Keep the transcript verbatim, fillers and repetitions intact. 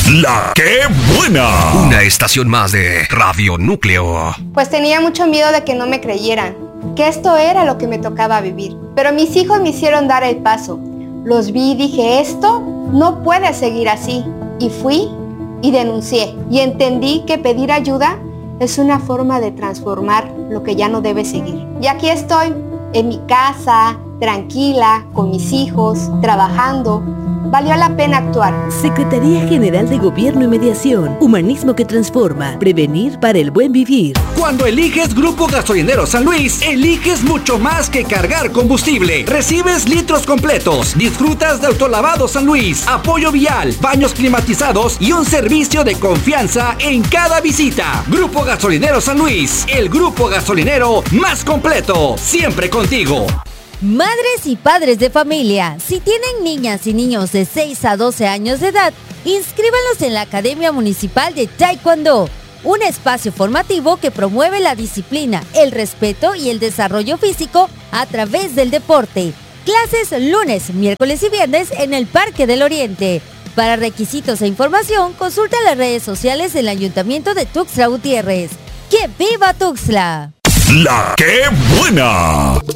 La que buena. Una estación más de Radio Núcleo. Pues tenía mucho miedo de que no me creyeran, que esto era lo que me tocaba vivir. Pero mis hijos me hicieron dar el paso. Los vi y dije, esto no puede seguir así. Y fui y denuncié. Y entendí que pedir ayuda es una forma de transformar lo que ya no debe seguir. Y aquí estoy, en mi casa, tranquila, con mis hijos, trabajando. Valió la pena actuar. Secretaría General de Gobierno y Mediación. Humanismo que transforma. Prevenir para el buen vivir. Cuando eliges Grupo Gasolinero San Luis, eliges mucho más que cargar combustible. Recibes litros completos. Disfrutas de autolavado San Luis, apoyo vial, baños climatizados y un servicio de confianza en cada visita. Grupo Gasolinero San Luis, el grupo gasolinero más completo. Siempre contigo. Madres y padres de familia, si tienen niñas y niños de seis a doce años de edad, inscríbanlos en la Academia Municipal de Taekwondo, un espacio formativo que promueve la disciplina, el respeto y el desarrollo físico a través del deporte. Clases lunes, miércoles y viernes en el Parque del Oriente. Para requisitos e información, consulta las redes sociales del Ayuntamiento de Tuxtla Gutiérrez. ¡Que viva Tuxtla! La que buena.